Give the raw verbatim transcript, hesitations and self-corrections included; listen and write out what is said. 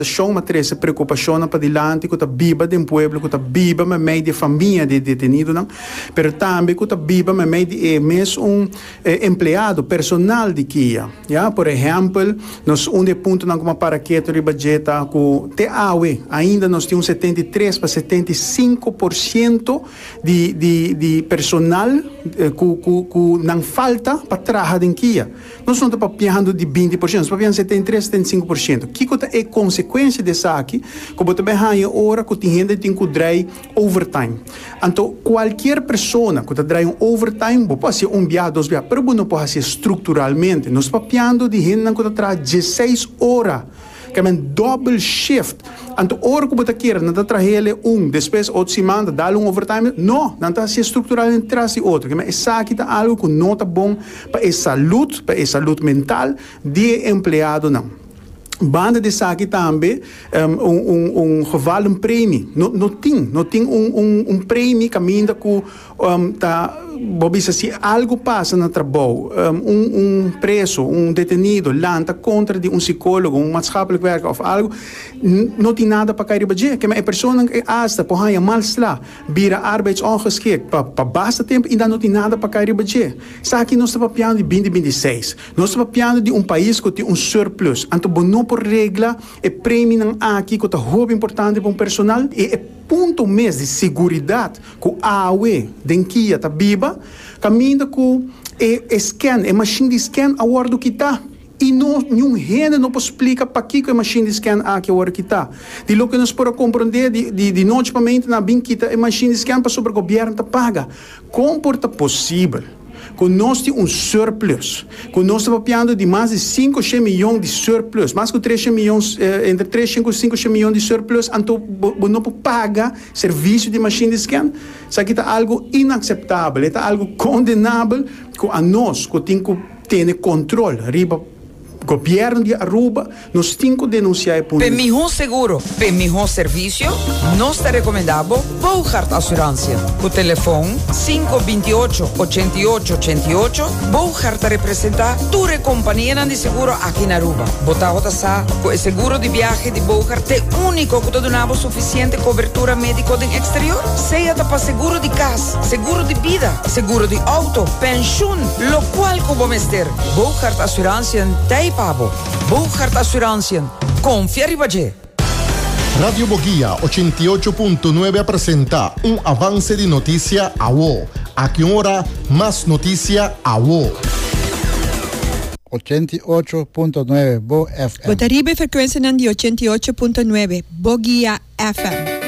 Show matriz preocupação para dilante que tá viva de um pueblo que tá viva mas meio de família de detenido não, pero também que tá viva mas meio de é mesmo um eh, empregado personal de Kia, já por exemplo nós um de ponto não como para que to budgeta com T A U ainda nós temos setenta e três para setenta e cinco por cento de de de personal eh, que que não falta para trabalhar em Kia, nós não estamos falando de vinte por cento, nós estamos falando de setenta e três, setenta e cinco por cento, que é consequência dessa aqui, como também há hora que tem gente tem que dar overtime. Então, qualquer pessoa que está dando overtime, pode ser um dia, dois dias, mas não pode ser estruturalmente. Nós estamos falando de gente que está dezesseis horas, que é um double shift. Então, hora que você quer, não está trazendo um, depois outra semana, dá um overtime, não, não está se estruturalmente traz outro. Que essa aqui está algo que não está bom para a saúde, para a saúde mental de empregado, não. Banda de saque também um, um, um geval um prêmio não não tem não tem um um, um prêmio que ainda que um, tá bobisa se algo passa no trabalho um, um preso um detenido lanta contra de um psicólogo um maatschappelijk werker of algo não tem nada para cair budget que a pessoa que hasta por aí mal slá vira arbeidsongeschikt para para basta tempo ainda não tem nada para cair budget saque nós estamos falando de vinte e vinte e seis nós estamos falando de um país que tem um surplus então não por regra é prêmio aqui que é muito importante para um personal e é ponto mês de segurança que a A U E denquia tá viva caminha com é scan é machine de scan a hora do que tá e não nenhum rende não explica para que que a machine de scan aqui a hora que tá de lo que nós podemos compreender de de, de noite para mente na bem que tá a machine de scan para sobre o governo tá paga comporta possível que nós temos um surplus, que nós estamos falando de mais de cinco milhões de surplus, mais de três milhões, eh, entre três e cinco milhões de surplus, então não paga serviço de machine de scan. Isso aqui está algo inaceitável, está algo condenável, que a nós, que temos que ter controle, riba governo de Aruba, nós temos que denunciar. Para melhor seguro, para melhor serviço, nós te recomendamos Bouchard Assurância. O telefone cinco dois oito, oito oito oito oito. Bouchard representa toda a companhia de seguro aqui na Aruba. Botar outra sa, com o seguro de viagem de Bouchard é único que te donava suficiente cobertura médica do exterior. Seja para seguro de casa, seguro de vida, seguro de auto, pensão, lo qual como mester. Bouchard Assurância tem Pabo, Bouchard Assurância, confia em você. Radio Boguía ochenta e oito ponto nove apresenta um avance de notícia a O. Aqui hora, mais notícia a O. ochenta e oito ponto nove Bo F M. Botaribe frequência de ochenta e oito ponto nove Boguía F M.